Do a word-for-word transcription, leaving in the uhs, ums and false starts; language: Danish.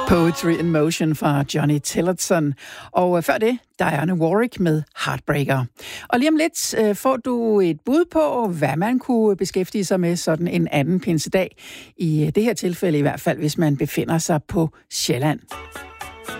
Poetry in Motion fra Johnny Tillotson. Og før det, Diana Warwick med Heartbreaker. Og lige om lidt øh, får du et bud på, hvad man kunne beskæftige sig med sådan en anden pinsedag. I det her tilfælde i hvert fald, hvis man befinder sig på Sjælland.